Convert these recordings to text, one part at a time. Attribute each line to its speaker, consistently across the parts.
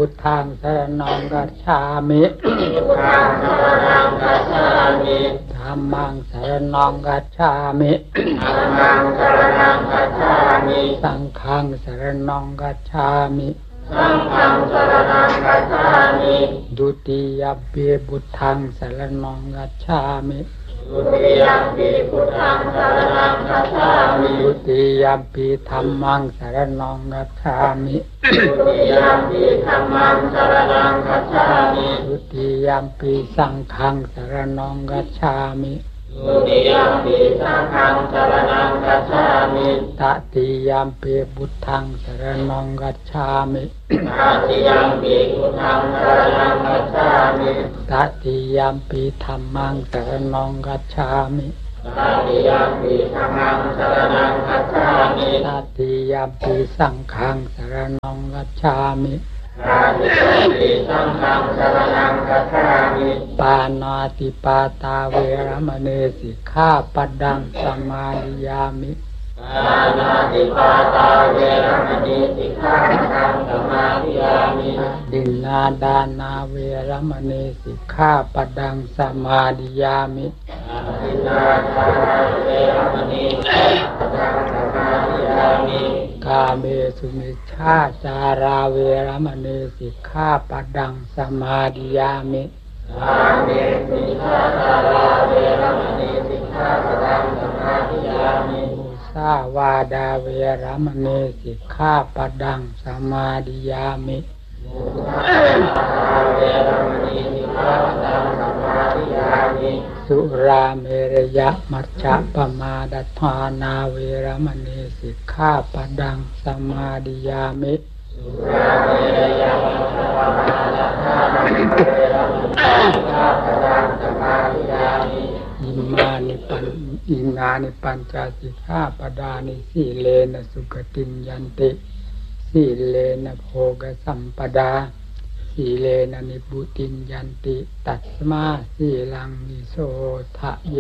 Speaker 1: พุทธังสรณังคัจฉามิ
Speaker 2: พุทธังสรณังคัจฉามิ
Speaker 1: ธัมมังสรณังคัจฉามิ
Speaker 2: ธัมมังสรณังคัจฉามิ
Speaker 1: สังฆังสรณังคัจฉามิ
Speaker 2: สังฆังสรณังคัจฉามิ
Speaker 1: ดุติยมปิพุทธังสรณังคัจฉามิ
Speaker 2: ดุติยมปิพุทธังสรณังคัจฉามิ
Speaker 1: ดุติยมปิธัมมังสรณังคัจฉามิ
Speaker 2: ดุติยมปิธัมมังสรณังคัจฉามิ
Speaker 1: ดุติยมปิสังฆังสรณังคัจฉามิ
Speaker 2: ดุติยมปิสังฆังสรณังคัจฉามิ
Speaker 1: ตติยมปิพุทธังสรณังคัจฉามิ
Speaker 2: ตติยมปิพุทธังสรณังคัจฉามิ
Speaker 1: ตติยมปิธัมมังสรณังคัจฉามิ
Speaker 2: ตติยมปิธัมมังสรณังคัจฉามิ
Speaker 1: ตติยมปิสังฆังสรณังคัจฉามิ
Speaker 2: ตติยมปิสังฆังสรณังคัจฉามิ
Speaker 1: ปานาติปาตาเวรมณีสิกขาปัดดังสมาธิยามิ
Speaker 2: ปานาติปาตาเวรมณีสิกขาปัดดังสมาธิยามิ
Speaker 1: ดินนาดานาเวรมณีสิกขาปัดดังสมาธิยามิ
Speaker 2: ดินนาดานาเวรมณีสิกขาปัดดังสมาธิยามิ
Speaker 1: กาเมสุมิชฌาจาราเวรมณีสิกขาปัดดังสมาธิยามิ
Speaker 2: กาเมสุมิชฌาจาราเวรมณีสิกขาปัดดังสมาธิยามิ
Speaker 1: มุสาวาดาเวรมณีสิกขาปัดดังสมาธิยามิ
Speaker 2: มุสาวาดาเวรมณีสิกขาปัดดังสมาธิยามิ
Speaker 1: สุราเมรยะมัจจปมาดทานาเวรมณีสิกขาปัดดังสมาธิยามิ
Speaker 2: สุราเมรยะมัจจปมาดทานาเวรมณีสิกขาปัดดังสมาธิยามิ
Speaker 1: อิมานิปัญจสิกขาปดานิสีเลนะสุขติยันติสีเลนะโภคสัมปดาสีเลนะนิพุติยันติตัสมาสีลังวิโสทะเย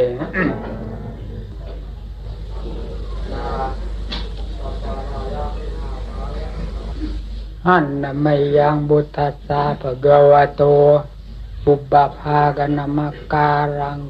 Speaker 1: หันนะมัยยังบุตตัสสะภะคะวะโตปุพพภากนัมมะการัง